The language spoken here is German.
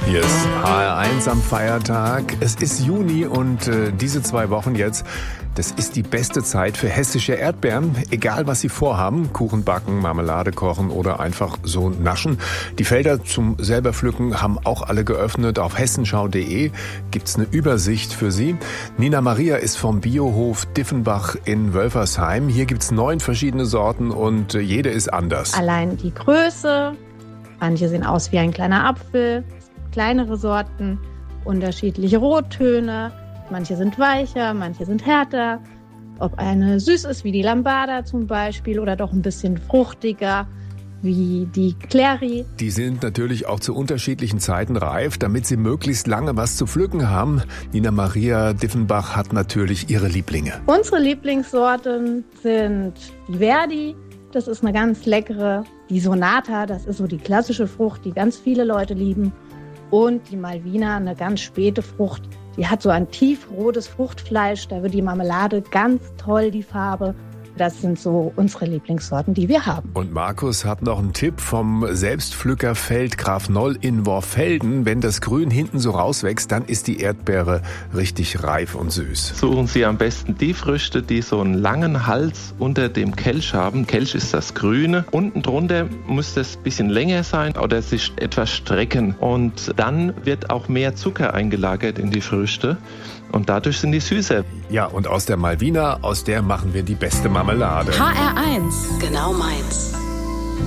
Hier ist HR1 am Feiertag. Es ist Juni und diese 2 Wochen jetzt, das ist die beste Zeit für hessische Erdbeeren. Egal, was Sie vorhaben, Kuchen backen, Marmelade kochen oder einfach so naschen. Die Felder zum selber pflücken haben auch alle geöffnet. Auf hessenschau.de gibt's eine Übersicht für Sie. Nina Maria ist vom Biohof Diffenbach in Wölfersheim. Hier gibt's 9 verschiedene Sorten und jede ist anders. Allein die Größe, manche sehen aus wie ein kleiner Apfel, kleinere Sorten, unterschiedliche Rottöne. Manche sind weicher, manche sind härter. Ob eine süß ist wie die Lambada zum Beispiel oder doch ein bisschen fruchtiger wie die Clary. Die sind natürlich auch zu unterschiedlichen Zeiten reif, damit sie möglichst lange was zu pflücken haben. Nina Maria Diffenbach hat natürlich ihre Lieblinge. Unsere Lieblingssorten sind die Verdi, das ist eine ganz leckere. Die Sonata, das ist so die klassische Frucht, die ganz viele Leute lieben. Und die Malvina, eine ganz späte Frucht. Die hat so ein tiefrotes Fruchtfleisch, da wird die Marmelade ganz toll, die Farbe. Das sind so unsere Lieblingssorten, die wir haben. Und Markus hat noch einen Tipp vom Selbstpflückerfeld Graf Noll in Worfelden. Wenn das Grün hinten so rauswächst, dann ist die Erdbeere richtig reif und süß. Suchen Sie am besten die Früchte, die so einen langen Hals unter dem Kelch haben. Kelch ist das Grüne. Unten drunter muss das ein bisschen länger sein oder sich etwas strecken. Und dann wird auch mehr Zucker eingelagert in die Früchte. Und dadurch sind die süßer. Ja, und aus der Malvina, aus der machen wir die beste Marmelade. HR1, genau meins.